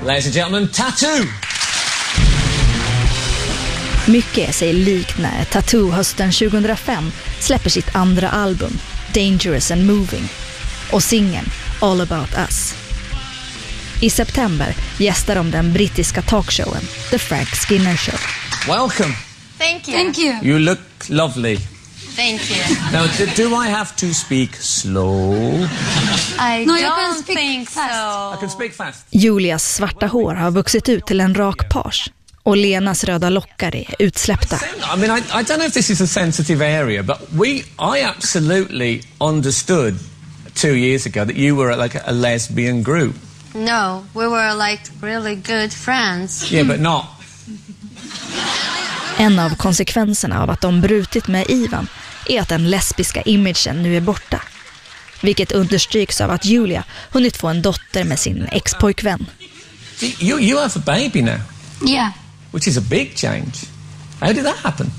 Ladies and gentlemen, Tattoo! Mycket är sig likt när Tattoo hösten 2005 släpper sitt andra album, Dangerous and Moving, och singeln All About Us. I september gästar de den brittiska talkshowen The Frank Skinner Show. Welcome. Thank you. Thank you. You look lovely. Thank you. Now, do I have to speak slow? I No, you don't can speak think fast. so. I can speak fast. Julias svarta hår har vuxit ut till en rak page och Lenas röda lockar är utsläppta. I mean, I don't know if this is a sensitive area, but I absolutely understood 2 years ago that you were like a lesbian group. No, we were like really good friends. Yeah, but not. En av konsekvenserna av att de brutit med Ivan är att den lesbiska imagen nu är borta. Vilket understryks av att Julia hunnit få en dotter med sin ex-pojkvän. You have a baby now, Yeah. which is a big change. How did that happen?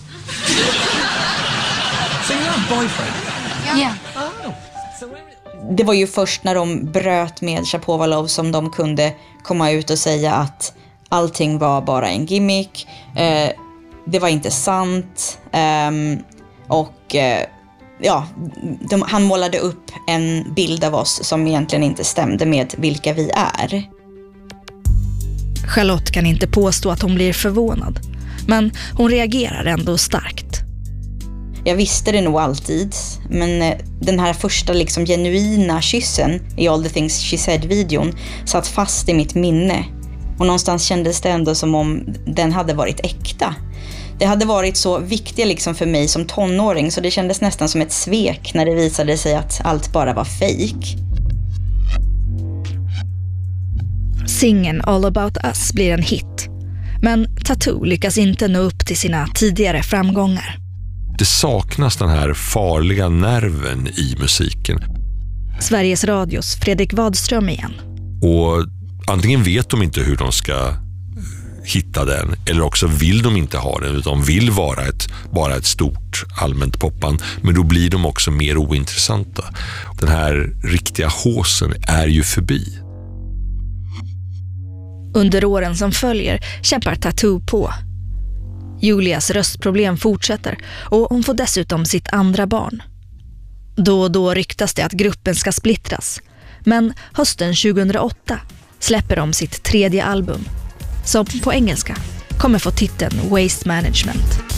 So you have a boyfriend? Yeah. Oh. So Det var ju först när de bröt med Shapovalov som de kunde komma ut och säga att allting var bara en gimmick. Det var inte sant. Han målade upp en bild av oss som egentligen inte stämde med vilka vi är. Charlotte kan inte påstå att hon blir förvånad, men hon reagerar ändå starkt. Jag visste det nog alltid, men den här första liksom genuina kyssen i All the Things She Said-videon satt fast i mitt minne. Och någonstans kändes det ändå som om den hade varit äkta. Det hade varit så viktigt liksom för mig som tonåring, så det kändes nästan som ett svek när det visade sig att allt bara var fake. Singeln All About Us blir en hit, men Tattoo lyckas inte nå upp till sina tidigare framgångar. Det saknas den här farliga nerven i musiken. Sveriges Radios Fredrik Wadström igen. Och antingen vet de inte hur de ska hitta den, eller också vill de inte ha den, utan de vill vara bara ett stort allmänt popband, men då blir de också mer ointressanta. Den här riktiga håsen är ju förbi. Under åren som följer kämpar Tattoo på. Julias röstproblem fortsätter och hon får dessutom sitt andra barn. Då och då ryktas det att gruppen ska splittras, men hösten 2008 släpper de sitt tredje album, som på engelska kommer få titeln Waste Management.